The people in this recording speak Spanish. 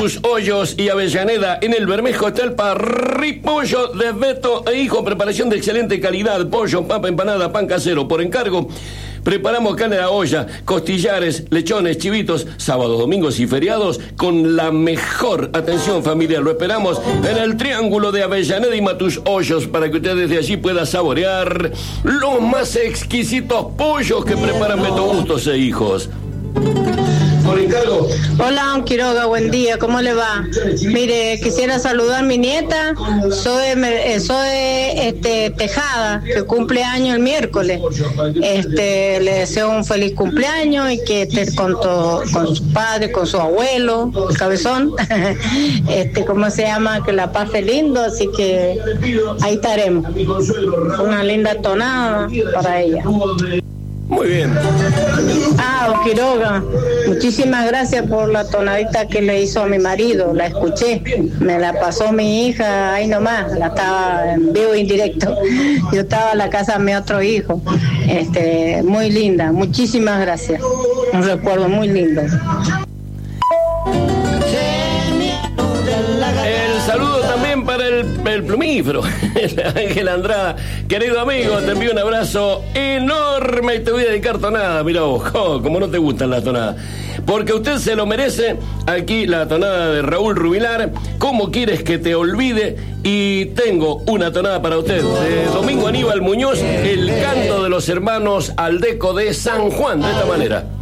Matus, Hoyos y Avellaneda. En el Bermejo está el parripollo de Beto e Hijo. Preparación de excelente calidad. Pollo, papa, empanada, pan casero. Por encargo, preparamos carne a la olla, costillares, lechones, chivitos, sábados, domingos y feriados con la mejor atención familiar. Lo esperamos en el Triángulo de Avellaneda y Matus Hoyos para que usted desde allí pueda saborear los más exquisitos pollos que preparan Beto Bustos e Hijos. Por encargo. Hola, don Quiroga, buen día, ¿cómo le va? Mire, quisiera saludar a mi nieta, soy Tejada, que cumple año el miércoles. Le deseo un feliz cumpleaños y que esté con su padre, con su abuelo, el cabezón. ¿Cómo se llama? Que la pase lindo, así que ahí estaremos. Una linda tonada para ella. Muy bien. Don Quiroga, muchísimas gracias por la tonadita que le hizo a mi marido, la escuché, me la pasó mi hija ahí nomás, la estaba en vivo e indirecto, yo estaba en la casa de mi otro hijo, muy linda, muchísimas gracias, un recuerdo muy lindo. El saludo también para el plumífero, Ángel Andrada. Querido amigo, te envío un abrazo enorme y te voy a dedicar tonada. Mira vos, como no te gustan las tonadas. Porque usted se lo merece. Aquí la tonada de Raúl Rubilar. ¿Cómo quieres que te olvide? Y tengo una tonada para usted de Domingo Aníbal Muñoz, el canto de los hermanos Aldeco de San Juan, de esta manera.